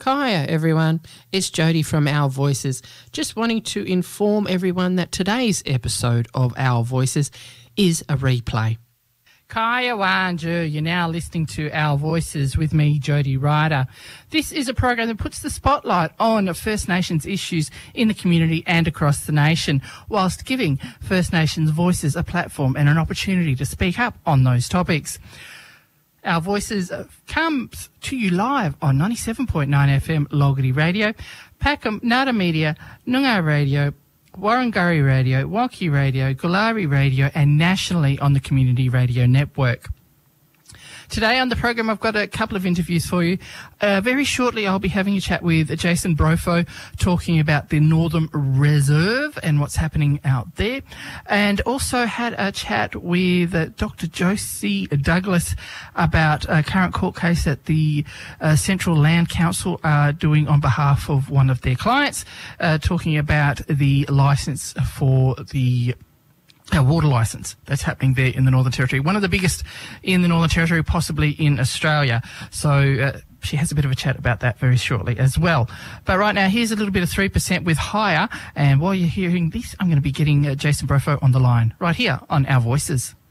Hiya everyone, it's Jody from Our Voices. Just wanting to inform everyone that today's episode of Our Voices is a replay. Kaya Wanju, you're now listening to Our Voices with me, Jody Ryder. This is a program that puts the spotlight on First Nations issues in the community and across the nation, whilst giving First Nations voices a platform and an opportunity to speak up on those topics. Our Voices comes to you live on 97.9 FM Logarty Radio, Packham Nada Media, Noongar Radio, Warrangurri Radio, Walkie Radio, Gulari Radio, and nationally on the Community Radio Network. Today on the program, I've got a couple of interviews for you. Very shortly, I'll be having a chat with Jason Brofo, talking about the Northern Reserve and what's happening out there. And also had a chat with Dr. Josie Douglas about a current court case that the Central Land Council are doing on behalf of one of their clients, talking about the licence for the water licence that's happening there in the Northern Territory. One of the biggest in the Northern Territory, possibly in Australia. So she has a bit of a chat about that very shortly as well. But right now, here's a little bit of 3% with Higher. And while you're hearing this, I'm going to be getting Jason Brofo on the line right here on Our Voices.